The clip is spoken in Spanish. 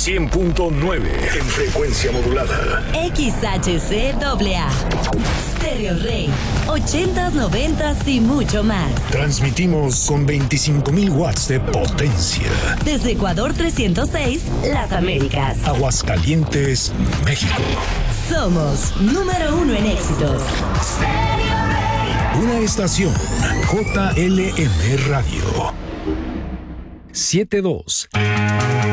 100.9 en frecuencia modulada. XHCAA. Stereo Rey. 80s, 90s y mucho más. Transmitimos con 25,000 watts de potencia. Desde Ecuador 306, Las Américas. Aguascalientes, México. Somos número 1 en éxitos. Una estación JLM Radio. 72.